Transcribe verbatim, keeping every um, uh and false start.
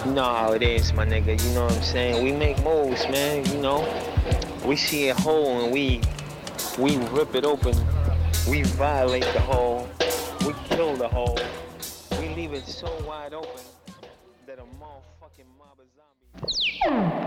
You know how it is, my nigga. You know what I'm saying? We make moves, man. You know, we see a hole and we we rip it open. We violate the hole. We kill the hole. We leave it so wide open that a motherfucking mob of zombies.